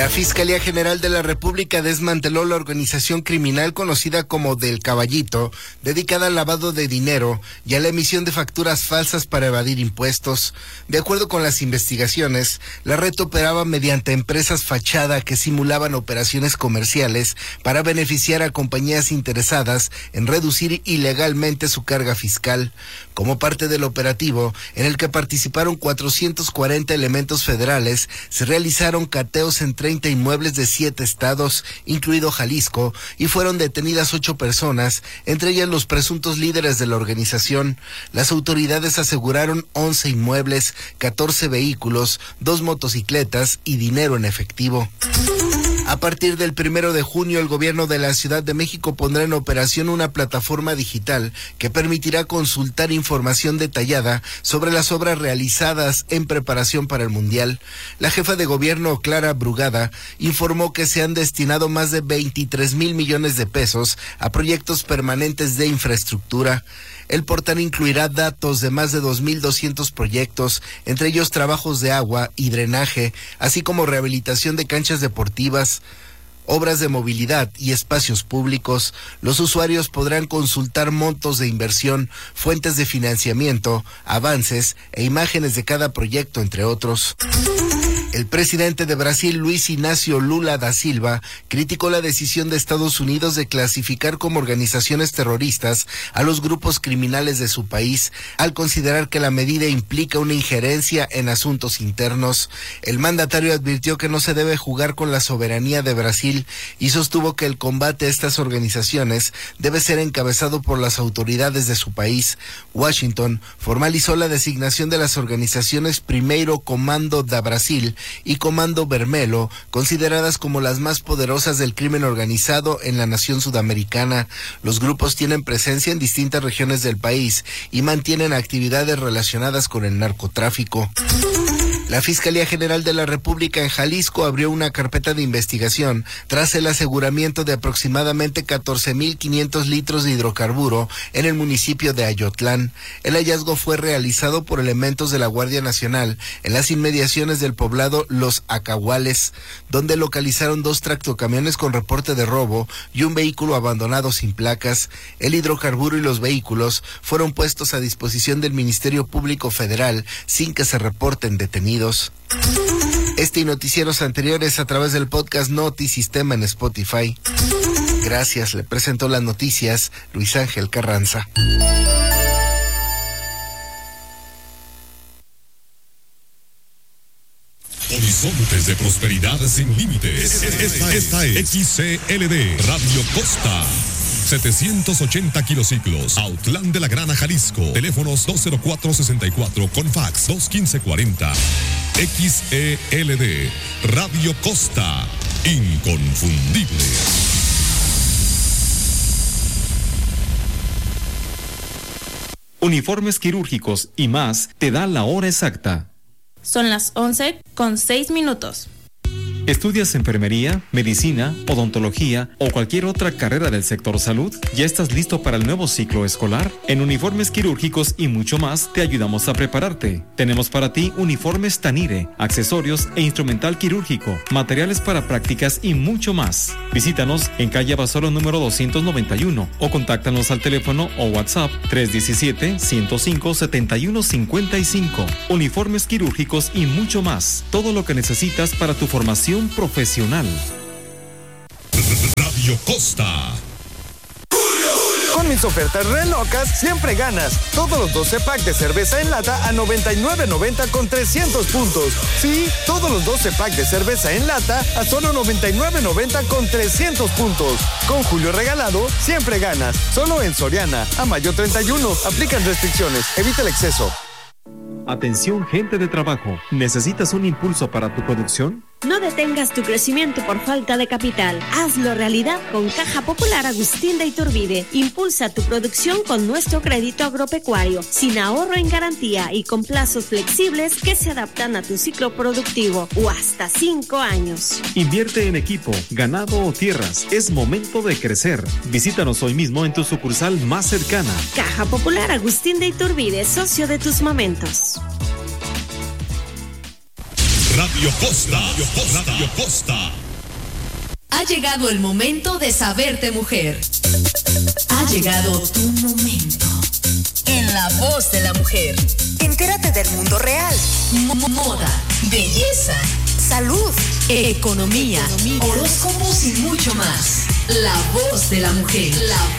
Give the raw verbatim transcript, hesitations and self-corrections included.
La Fiscalía General de la República desmanteló la organización criminal conocida como Del Caballito, dedicada al lavado de dinero y a la emisión de facturas falsas para evadir impuestos. De acuerdo con las investigaciones, la red operaba mediante empresas fachada que simulaban operaciones comerciales para beneficiar a compañías interesadas en reducir ilegalmente su carga fiscal. Como parte del operativo, en el que participaron cuatrocientos cuarenta elementos federales, se realizaron cateos en treinta inmuebles de siete estados, incluido Jalisco, y fueron detenidas ocho personas, entre ellas los presuntos líderes de la organización. Las autoridades aseguraron once inmuebles, catorce vehículos, dos motocicletas y dinero en efectivo. A partir del primero de junio, el gobierno de la Ciudad de México pondrá en operación una plataforma digital que permitirá consultar información detallada sobre las obras realizadas en preparación para el Mundial. La jefa de gobierno, Clara Brugada, informó que se han destinado más de veintitrés mil millones de pesos a proyectos permanentes de infraestructura. El portal incluirá datos de más de dos mil doscientos proyectos, entre ellos trabajos de agua y drenaje, así como rehabilitación de canchas deportivas, obras de movilidad y espacios públicos. Los usuarios podrán consultar montos de inversión, fuentes de financiamiento, avances e imágenes de cada proyecto, entre otros. El presidente de Brasil, Luis Inácio Lula da Silva, criticó la decisión de Estados Unidos de clasificar como organizaciones terroristas a los grupos criminales de su país, al considerar que la medida implica una injerencia en asuntos internos. El mandatario advirtió que no se debe jugar con la soberanía de Brasil y sostuvo que el combate a estas organizaciones debe ser encabezado por las autoridades de su país. Washington formalizó la designación de las organizaciones Primeiro Comando da Brasil y Comando Vermelho, consideradas como las más poderosas del crimen organizado en la nación sudamericana. Los grupos tienen presencia en distintas regiones del país y mantienen actividades relacionadas con el narcotráfico. La Fiscalía General de la República en Jalisco abrió una carpeta de investigación tras el aseguramiento de aproximadamente catorce mil quinientos litros de hidrocarburo en el municipio de Ayotlán. El hallazgo fue realizado por elementos de la Guardia Nacional en las inmediaciones del poblado Los Acahuales, donde localizaron dos tractocamiones con reporte de robo y un vehículo abandonado sin placas. El hidrocarburo y los vehículos fueron puestos a disposición del Ministerio Público Federal sin que se reporten detenidos. Este y noticieros anteriores a través del podcast Noti Sistema en Spotify. Gracias, le presentó las noticias Luis Ángel Carranza. Horizontes de prosperidad sin límites. Esta, esta es X C L D Radio Costa. setecientos ochenta kilociclos, Autlán de la Grana, Jalisco. Teléfonos dos cero cuatro sesenta y cuatro con fax dos uno cinco cuarenta. X E L D Radio Costa, inconfundible. Uniformes quirúrgicos y más te da la hora exacta. Son las once con seis minutos. ¿Estudias enfermería, medicina, odontología o cualquier otra carrera del sector salud? ¿Ya estás listo para el nuevo ciclo escolar? En Uniformes Quirúrgicos y mucho más te ayudamos a prepararte. Tenemos para ti uniformes Tanire, accesorios e instrumental quirúrgico, materiales para prácticas y mucho más. Visítanos en calle Basolo número doscientos noventa y uno o contáctanos al teléfono o WhatsApp tres uno siete, ciento cinco, setenta y uno cincuenta y cinco. Uniformes quirúrgicos y mucho más. Todo lo que necesitas para tu formación profesional. Radio Costa. Con mis ofertas re locas, siempre ganas. Todos los doce packs de cerveza en lata a noventa y nueve noventa con trescientos puntos. Sí, todos los doce packs de cerveza en lata a solo noventa y nueve noventa con trescientos puntos. Con Julio Regalado, siempre ganas. Solo en Soriana. A mayo treinta y uno. Aplican restricciones. Evita el exceso. Atención, gente de trabajo. ¿Necesitas un impulso para tu producción? No detengas tu crecimiento por falta de capital. Hazlo realidad con Caja Popular Agustín de Iturbide. Impulsa tu producción con nuestro crédito agropecuario, sin ahorro en garantía y con plazos flexibles que se adaptan a tu ciclo productivo o hasta cinco años. Invierte en equipo, ganado o tierras. Es momento de crecer. Visítanos hoy mismo en tu sucursal más cercana. Caja Popular Agustín de Iturbide, socio de tus momentos. Radio Radio Costa. Radio Costa. Radio Costa. Ha llegado el momento de saberte mujer. Ha llegado tu momento. En la voz de la mujer. Entérate del mundo real. Moda, belleza, salud, economía, horóscopos y mucho más. La voz de la mujer. La